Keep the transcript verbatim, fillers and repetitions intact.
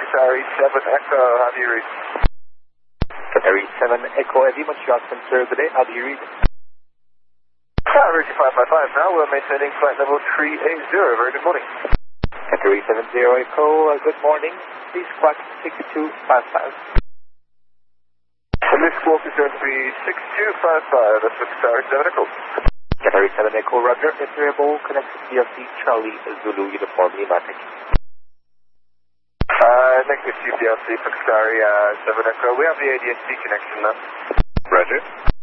Qatari seven Echo, how do you read? Qatari seven Echo Heavy, Montreal Center, good day, how do you read? Ah, Route five five five now, we're maintaining flight level three eighty, very good morning. Qatari seven zero Echo, uh, good morning, please squawk six two five five. And this squawk is going to be six two five five, that's for Qatari seven Echo. Qatari seven Echo, roger, variable, connect to P L C, Charlie, Zulu, Uniform, Lima, thank you. Uh, negative T P L C for Qatari uh, seven Echo, we have the A D S C connection now. Roger.